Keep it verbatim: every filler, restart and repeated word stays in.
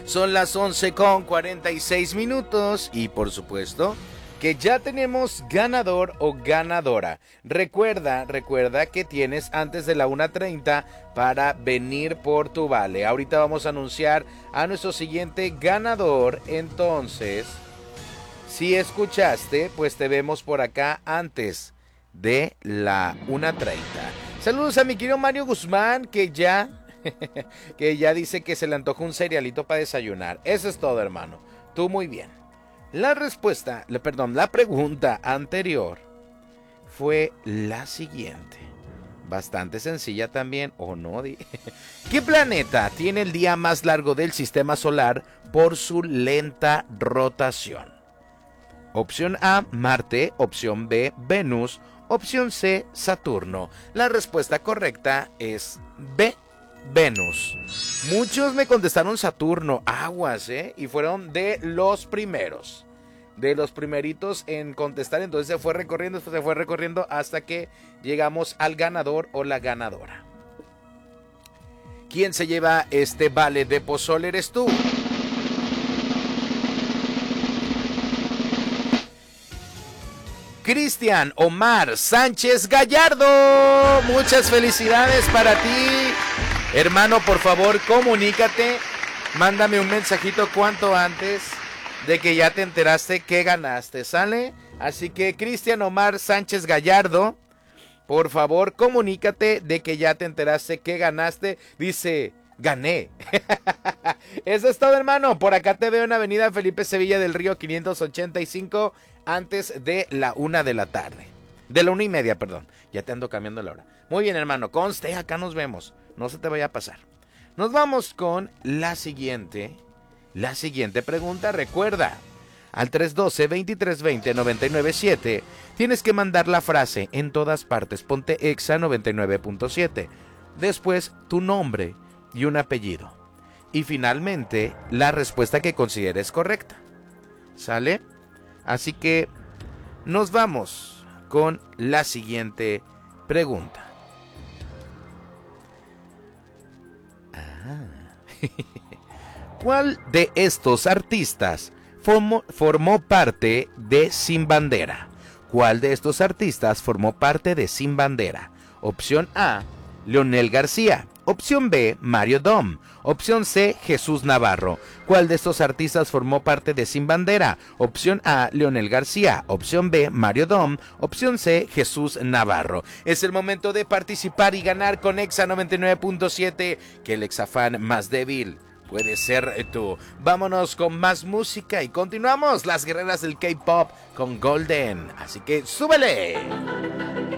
Son las once con cuarenta y seis minutos y por supuesto que ya tenemos ganador o ganadora. Recuerda, recuerda que tienes antes de la una treinta para venir por tu vale. Ahorita vamos a anunciar a nuestro siguiente ganador. Entonces, si escuchaste, pues te vemos por acá antes de la una treinta. Saludos a mi querido Mario Guzmán, que ya, que ya dice que se le antojó un cerealito para desayunar. Eso es todo, hermano. Tú muy bien. La respuesta, perdón, la pregunta anterior fue la siguiente. Bastante sencilla también, ¿o no? ¿Qué planeta tiene el día más largo del sistema solar por su lenta rotación? Opción A, Marte. Opción B, Venus. Opción C, Saturno. La respuesta correcta es B, Venus. Muchos me contestaron Saturno, aguas, ¿eh? Y fueron de los primeros. De los primeritos en contestar. Entonces se fue recorriendo, se fue recorriendo hasta que llegamos al ganador o la ganadora. ¿Quién se lleva este vale de pozole? Eres tú. Cristian Omar Sánchez Gallardo. Muchas felicidades para ti. Hermano, por favor, comunícate. Mándame un mensajito cuanto antes de que ya te enteraste que ganaste, ¿sale? Así que Cristian Omar Sánchez Gallardo, por favor, comunícate de que ya te enteraste que ganaste. Dice, gané. Eso es todo, hermano. Por acá te veo en Avenida Felipe Sevilla del Río quinientos ochenta y cinco antes de la una de la tarde. De la una y media, perdón. Ya te ando cambiando la hora. Muy bien, hermano. Conste, acá nos vemos. No se te vaya a pasar. Nos vamos con la siguiente. La siguiente pregunta. Recuerda, al tres uno dos, dos tres dos cero, nueve nueve siete tienes que mandar la frase en todas partes. Ponte Exa noventa y nueve punto siete. Después, tu nombre y un apellido. Y finalmente, la respuesta que consideres correcta. ¿Sale? Así que nos vamos con la siguiente pregunta. Ah. ¿Cuál de estos artistas formó, formó parte de Sin Bandera? ¿Cuál de estos artistas formó parte de Sin Bandera? Opción A, Leonel García. Opción B, Mario Dom. Opción C, Jesús Navarro. ¿Cuál de estos artistas formó parte de Sin Bandera? Opción A, Leonel García. Opción B, Mario Dom. Opción C, Jesús Navarro. Es el momento de participar y ganar con Exa noventa y nueve punto siete, que el exafán más débil puede ser tú. Vámonos con más música y continuamos. Las guerreras del K-pop con Golden. Así que súbele.